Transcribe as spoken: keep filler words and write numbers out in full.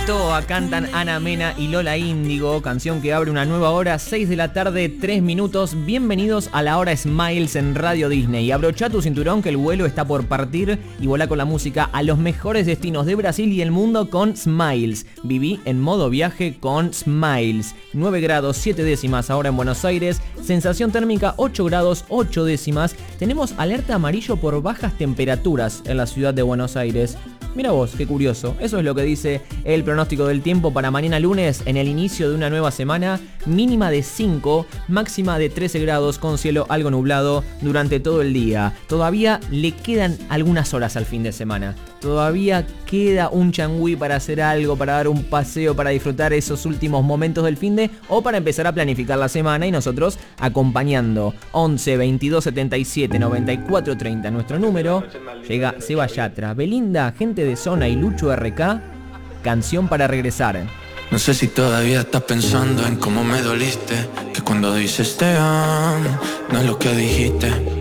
Toa cantan Ana Mena y Lola Índigo, canción que abre una nueva hora, seis de la tarde, tres minutos. Bienvenidos a la hora Smiles en Radio Disney. Abrochá tu cinturón que el vuelo está por partir y volá con la música a los mejores destinos de Brasil y el mundo con Smiles. Viví en modo viaje con Smiles. nueve grados, siete décimas ahora en Buenos Aires. Sensación térmica ocho grados, ocho décimas. Tenemos alerta amarillo por bajas temperaturas en la ciudad de Buenos Aires. Mira vos, qué curioso. Eso es lo que dice el pronóstico del tiempo para mañana lunes en el inicio de una nueva semana. Mínima de cinco, máxima de trece grados con cielo algo nublado durante todo el día. Todavía le quedan algunas horas al fin de semana. Todavía queda un changüí para hacer algo, para dar un paseo, para disfrutar esos últimos momentos del finde o para empezar a planificar la semana y nosotros acompañando. once, veintidós, setenta y siete, noventa y cuatro, treinta nuestro número. Llega Seba Yatra, Belinda, Gente de Zona y Lucho R K. Canción para regresar. No sé si todavía estás pensando en cómo me doliste, que cuando dices te amo no es lo que dijiste.